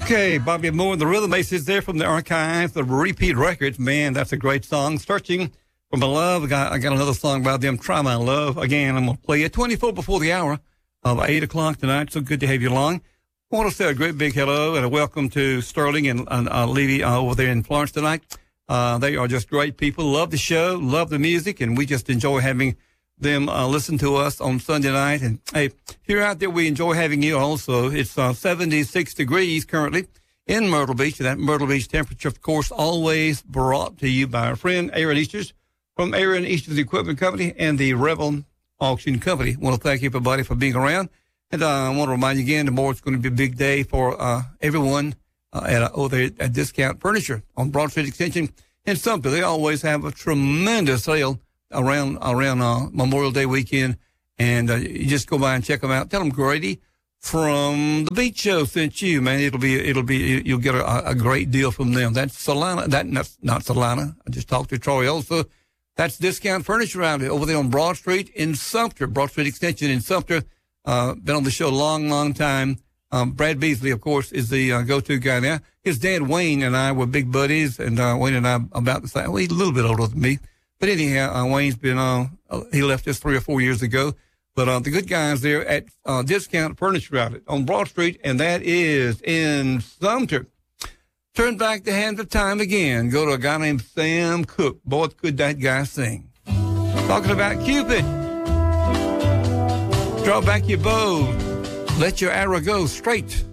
Okay, Bobby Moore and the Rhythm Aces there from the archives of Repeat Records. Man, that's a great song. Searching for My Love. I got another song by them, Try My Love. Again, I'm going to play it 24 before the hour of 8 o'clock tonight. So good to have you along. I want to say a great big hello and a welcome to Sterling and Levy over there in Florence tonight. They are just great people. Love the show, love the music, and we just enjoy having them listen to us on Sunday night. And hey, if you're out there, we enjoy having you also. It's 76 degrees currently in Myrtle Beach. And that Myrtle Beach temperature, of course, always brought to you by our friend Aaron Easters from Aaron Easters Equipment Company and the Rebel Auction Company. I want to thank everybody for being around. And I want to remind you again, tomorrow it's going to be a big day for everyone over there at Discount Furniture on Broad Street Extension in Sumter. They always have a tremendous sale around Memorial Day weekend, and you just go by and check them out. Tell them Grady from the Beach Show sent you, man. You'll get a great deal from them. That's Solana. That's not Solana. I just talked to Troy also. That's Discount Furniture Outlet over there on Broad Street in Sumter, Broad Street Extension in Sumter. Been on the show a long time. Brad Beasley, of course, is the go-to guy now. His dad, Wayne, and I were big buddies, and Wayne and I about the same. Well, he's a little bit older than me. But anyhow, Wayne's been he left us 3 or 4 years ago. But the good guys there at Discount Furniture Outlet on Broad Street, and that is in Sumter. Turn back the hands of time again. Go to a guy named Sam Cooke. Boy, could that guy sing. Talking about Cupid. Draw back your bow. Let your arrow go straight